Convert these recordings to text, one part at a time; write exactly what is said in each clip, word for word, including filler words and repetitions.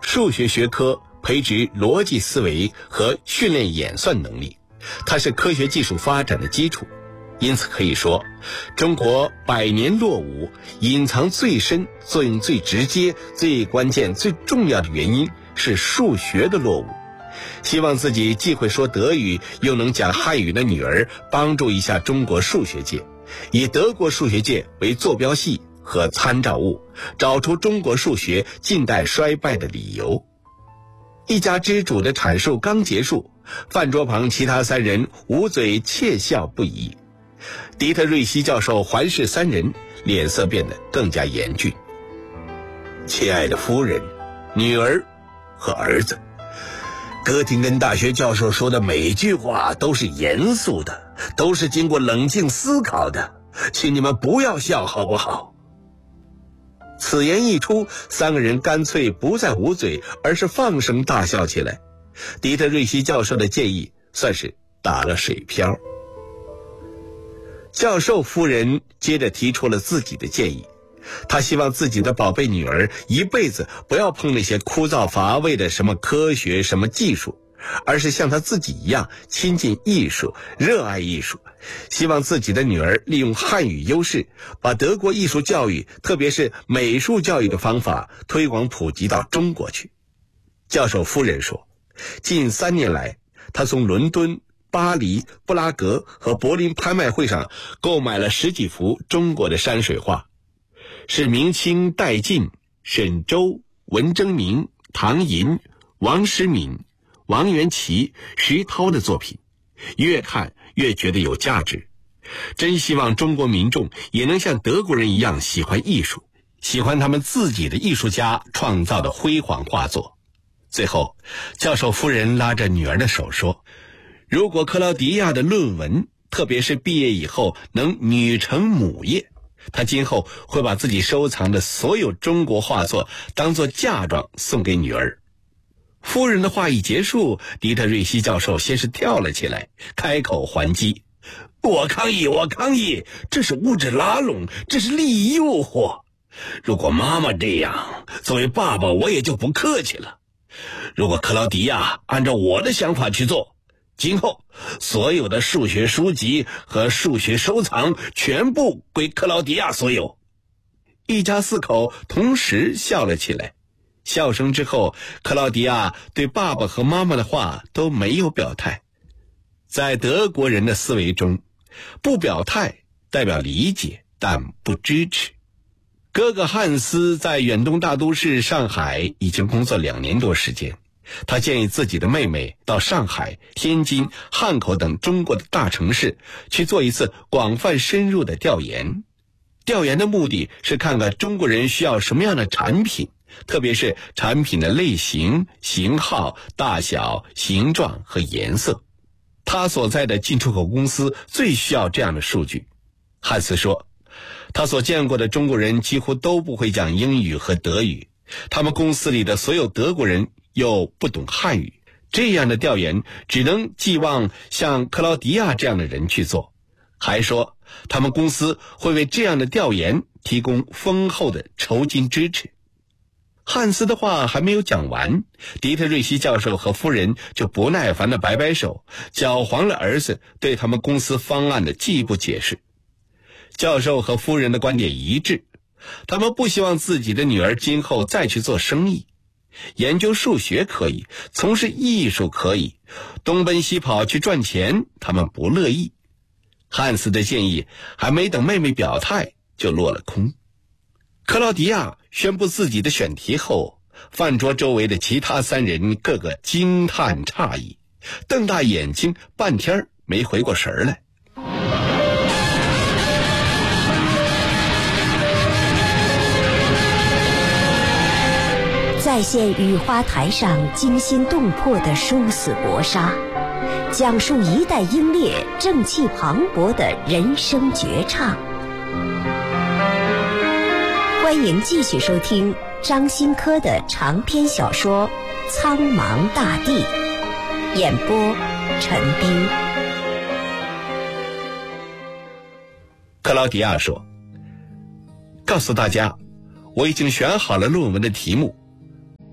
数学学科培植逻辑思维和训练演算能力，它是科学技术发展的基础。因此可以说，中国百年落伍隐藏最深、作用最直接、最关键、最重要的原因是数学的落伍。希望自己既会说德语又能讲汉语的女儿帮助一下中国数学界，以德国数学界为坐标系和参照物，找出中国数学近代衰败的理由。一家之主的阐述刚结束，饭桌旁其他三人捂嘴窃笑不已。迪特瑞希教授环视三人，脸色变得更加严峻。亲爱的夫人、女儿和儿子，哥廷根大学教授说的每一句话都是严肃的，都是经过冷静思考的，请你们不要笑好不好？此言一出，三个人干脆不再捂嘴，而是放声大笑起来。迪特瑞希教授的建议算是打了水漂。教授夫人接着提出了自己的建议，她希望自己的宝贝女儿一辈子不要碰那些枯燥乏味的什么科学、什么技术，而是像她自己一样亲近艺术、热爱艺术。希望自己的女儿利用汉语优势，把德国艺术教育，特别是美术教育的方法推广普及到中国去。教授夫人说，近三年来，她从伦敦、巴黎、布拉格和柏林拍卖会上购买了十几幅中国的山水画，是明清戴进、沈周、文征明、唐寅、王时敏、王元祁、徐涛的作品，越看越觉得有价值。真希望中国民众也能像德国人一样喜欢艺术，喜欢他们自己的艺术家创造的辉煌画作。最后，教授夫人拉着女儿的手说，如果克劳迪亚的论文，特别是毕业以后能女成母业，他今后会把自己收藏的所有中国画作当作嫁妆送给女儿。夫人的话一结束，迪特瑞希教授先是跳了起来，开口还击，我抗议，我抗议，这是物质拉拢，这是利益诱惑。如果妈妈这样，作为爸爸我也就不客气了。如果克劳迪亚按照我的想法去做，今后所有的数学书籍和数学收藏全部归克劳迪亚所有。一家四口同时笑了起来，笑声之后，克劳迪亚对爸爸和妈妈的话都没有表态。在德国人的思维中，不表态代表理解但不支持。哥哥汉斯在远东大都市上海已经工作两年多时间，他建议自己的妹妹到上海、天津、汉口等中国的大城市去做一次广泛深入的调研。调研的目的是看看中国人需要什么样的产品，特别是产品的类型、型号、大小、形状和颜色。他所在的进出口公司最需要这样的数据。汉斯说，他所见过的中国人几乎都不会讲英语和德语，他们公司里的所有德国人又不懂汉语，这样的调研只能寄望像克劳迪亚这样的人去做。还说他们公司会为这样的调研提供丰厚的酬金支持。汉斯的话还没有讲完，迪特瑞希教授和夫人就不耐烦地摆摆手，搅黄了儿子对他们公司方案的进一步解释。教授和夫人的观点一致，他们不希望自己的女儿今后再去做生意。研究数学可以，从事艺术可以，东奔西跑去赚钱他们不乐意。汉斯的建议还没等妹妹表态就落了空。克劳迪亚宣布自己的选题后，饭桌周围的其他三人个个惊叹诧异，瞪大眼睛半天没回过神来。 再现雨花台上惊心动魄的殊死搏杀，讲述一代英烈正气磅礴的人生绝唱。欢迎继续收听张新科的长篇小说《苍茫大地》，演播陈斌。 克劳迪亚说，告诉大家，我已经选好了论文的题目，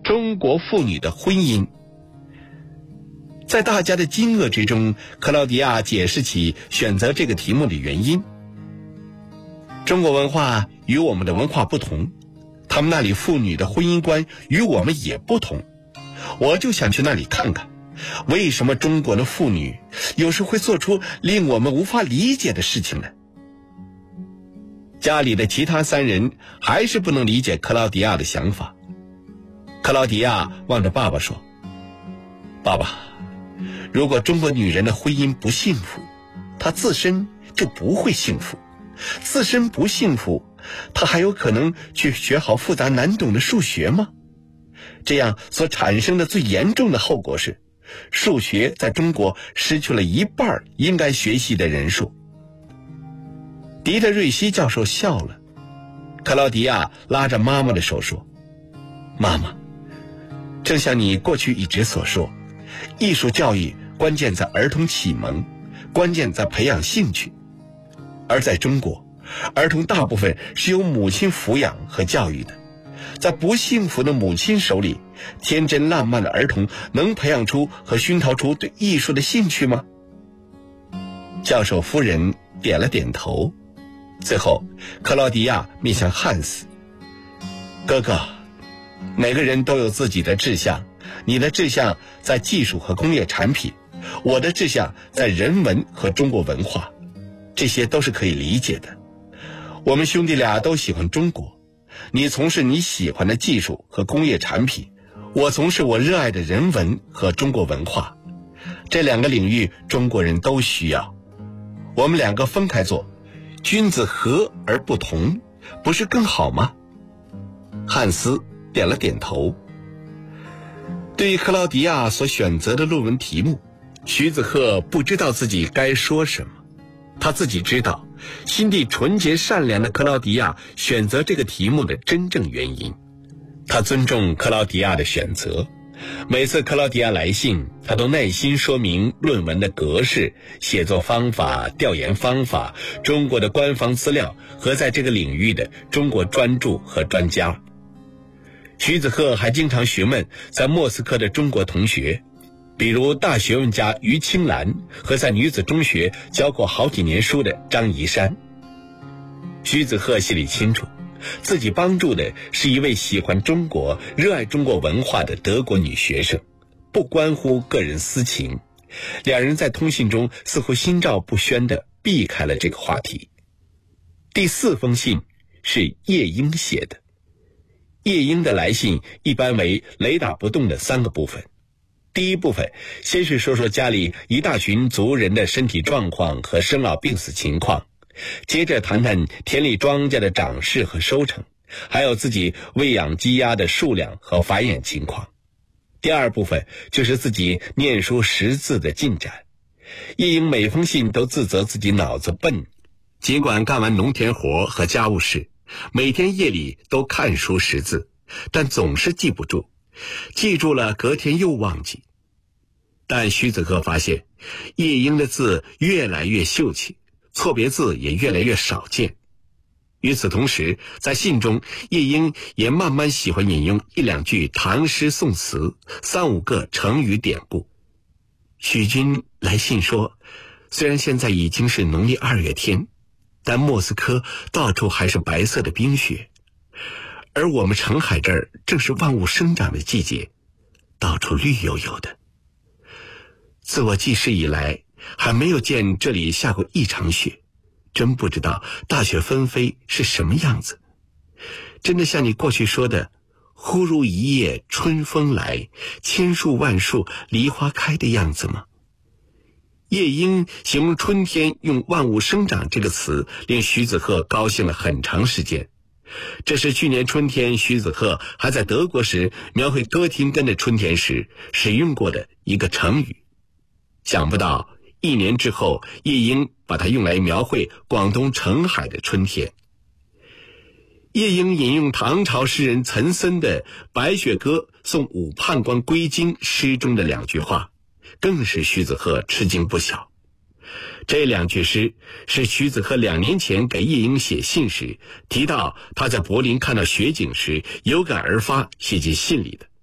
中国妇女的婚姻。在大家的惊愕之中，克劳迪亚解释起选择这个题目的原因。中国文化与我们的文化不同，他们那里妇女的婚姻观与我们也不同，我就想去那里看看，为什么中国的妇女有时会做出令我们无法理解的事情呢？家里的其他三人还是不能理解克劳迪亚的想法。克劳迪亚望着爸爸说：爸爸，如果中国女人的婚姻不幸福，她自身就不会幸福，自身不幸福，她还有可能去学好复杂难懂的数学吗？这样所产生的最严重的后果是，数学在中国失去了一半应该学习的人数。狄德瑞希教授笑了。克劳迪亚拉着妈妈的手说：妈妈，正像你过去一直所说，艺术教育关键在儿童启蒙，关键在培养兴趣。而在中国，儿童大部分是由母亲抚养和教育的，在不幸福的母亲手里，天真烂漫的儿童能培养出和熏陶出对艺术的兴趣吗？教授夫人点了点头。最后，克劳迪亚面向汉斯：哥哥，每个人都有自己的志向，你的志向在技术和工业产品，我的志向在人文和中国文化，这些都是可以理解的。我们兄弟俩都喜欢中国，你从事你喜欢的技术和工业产品，我从事我热爱的人文和中国文化，这两个领域中国人都需要。我们两个分开做，君子和而不同，不是更好吗？汉斯点了点头。对于克劳迪亚所选择的论文题目，徐子鹤不知道自己该说什么。他自己知道，心地纯洁善良的克劳迪亚选择这个题目的真正原因。他尊重克劳迪亚的选择，每次克劳迪亚来信，他都耐心说明论文的格式、写作方法、调研方法、中国的官方资料和在这个领域的中国专著和专家。徐子鹤还经常询问在莫斯科的中国同学，比如大学问家于青兰和在女子中学教过好几年书的张怡山。徐子鹤心里清楚，自己帮助的是一位喜欢中国、热爱中国文化的德国女学生，不关乎个人私情。两人在通信中似乎心照不宣地避开了这个话题。第四封信是叶英写的。叶英的来信一般为雷打不动的三个部分。第一部分先是说说家里一大群族人的身体状况和生老病死情况，接着谈谈田里庄稼的长势和收成，还有自己喂养鸡鸭的数量和繁衍情况。第二部分就是自己念书识字的进展。叶英每封信都自责自己脑子笨，尽管干完农田活和家务事，每天夜里都看书识字，但总是记不住，记住了隔天又忘记。但徐子鹤发现叶英的字越来越秀气，错别字也越来越少见。与此同时，在信中叶英也慢慢喜欢引用一两句唐诗宋词，三五个成语典故。许君来信说，虽然现在已经是农历二月天，但莫斯科到处还是白色的冰雪，而我们澄海这儿正是万物生长的季节，到处绿油油的。自我记事以来，还没有见这里下过一场雪，真不知道大雪纷飞是什么样子。真的像你过去说的，忽如一夜春风来，千树万树梨花开的样子吗？叶英形容春天用万物生长这个词，令徐子鹤高兴了很长时间。这是去年春天徐子鹤还在德国时描绘哥廷根的春天时使用过的一个成语。想不到一年之后，叶英把它用来描绘广东澄海的春天。叶英引用唐朝诗人岑参的《白雪歌送武判官归京》诗中的两句话，更是徐子鹤吃惊不小。这两句诗是徐子鹤两年前给叶英写信时提到他在柏林看到雪景时有感而发写进信里的。